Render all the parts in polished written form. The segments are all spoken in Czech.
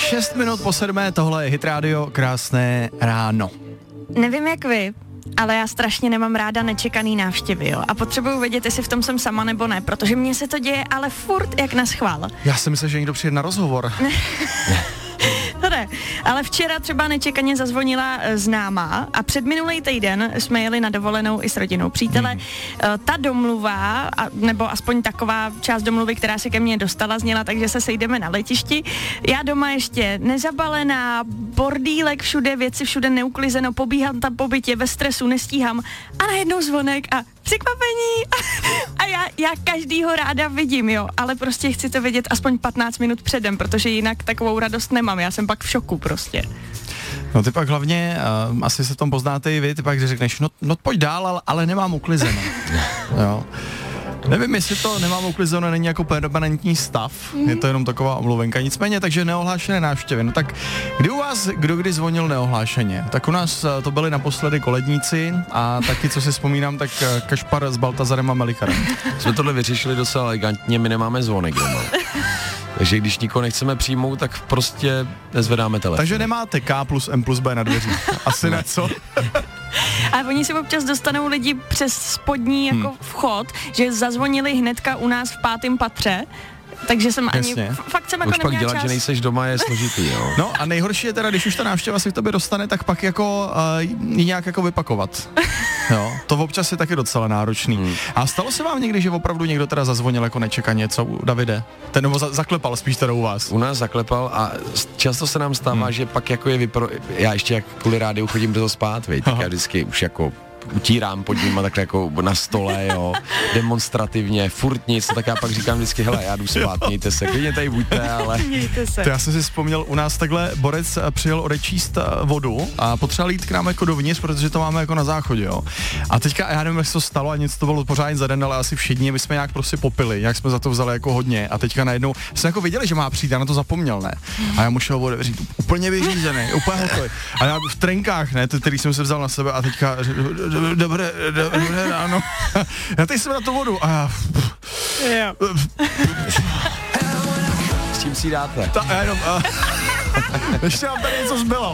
6 minut po 7, tohle je Hit Radio, krásné ráno. Nevím jak vy, ale já strašně nemám ráda nečekaný návštěvy, jo. A potřebuju vědět, jestli v tom jsem sama nebo ne, protože mně se to děje ale furt jak na schvál. Já si myslím, že někdo přijde na rozhovor. To ne, ale včera třeba nečekaně zazvonila známá a předminulý týden jsme jeli na dovolenou i s rodinou přítele. Ta domluva, nebo aspoň taková část domluvy, která se ke mně dostala, zněla, takže se sejdeme na letišti. Já doma ještě nezabalená, bordílek všude, věci všude neuklizeno, pobíhám tam po bytě, ve stresu, nestíhám a najednou zvonek a překvapení a já každýho ráda vidím, jo, ale prostě chci to vědět aspoň 15 minut předem, protože jinak takovou radost nemám, já jsem pak v šoku prostě. No ty pak hlavně, asi se tom poznáte i vy, ty pak řekneš, no pojď dál, ale nemám uklizeno. Jo. Nevím, jestli to nemám uklizeno, není jako permanentní stav, je to jenom taková omluvenka, nicméně, takže neohlášené návštěvy. No tak, kdy u vás kdy zvonil neohlášeně? Tak u nás to byli naposledy koledníci a taky, co si vzpomínám, tak Kašpar s Baltazarem a Melicharem. Jsme tohle vyřešili docela elegantně, my nemáme zvonek doma. Takže když nikoho nechceme přijmout, tak prostě nezvedáme telefon. Takže nemáte K plus M plus B na dveřích. Asi ne, co? A oni si občas dostanou lidi přes spodní jako vchod, že zazvonili hnedka u nás v 5. patře, takže jsem fakt jsem jako už pak neměla dělat, čas. že nejseš doma, je složitý, jo. No a nejhorší je teda, když už ta návštěva si k tobě dostane, tak pak jako ji nějak jako vypakovat. Jo, to občas je taky docela náročný. A stalo se vám někdy, že opravdu někdo teda zazvonil jako nečekaně, co Davide? Ten nebo zaklepal spíš teda u vás? U nás zaklepal a často se nám stává, že pak jako já ještě jak kvůli rádiu chodím do toho spát, tak já vždycky už jako utírám pod nima takhle jako na stole, jo, demonstrativně, furt nic, tak já pak říkám vždycky, hele, já jdu spát, mějte se, klidně tady buďte, ale... Mějte se. To já jsem si vzpomněl, u nás takhle borec přijel odečíst vodu a potřeboval jít k nám jako dovnitř, protože to máme jako na záchodě, jo. A teďka, já nevím, jak se to stalo a nic to bylo pořádně za den, ale asi všichni, my jsme nějak prostě popili, nějak jsme za to vzali jako hodně a teďka najednou jsme jako viděli, že má přijít, já na to zapomněl, ne. A já mu šel otevřít, úplně vyřízený, úplně hotový. A já v trenkách, ne, který jsem se vzal na sebe a teďka dobré ráno. Já teď jsem na tu vodu a já... S čím si dáte? Ještě vám tady něco zbylo.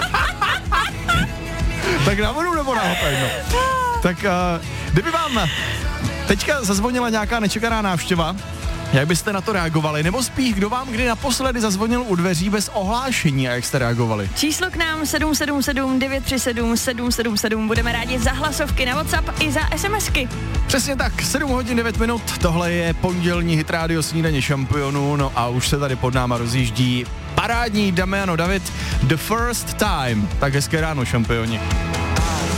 Tak na vodu nebo na hotej, no. Tak kdyby vám teďka zazvonila nějaká nečekaná návštěva, jak byste na to reagovali? Nebo spíš, kdo vám kdy naposledy zazvonil u dveří bez ohlášení a jak jste reagovali? Číslo k nám 777 937 777. Budeme rádi za hlasovky na WhatsApp i za SMSky. Přesně tak, 7 hodin 9 minut, tohle je pondělní Hit Radio snídaně šampionů, no a už se tady pod náma rozjíždí parádní Damiano David, The First Time. Tak hezké ráno, šampioni.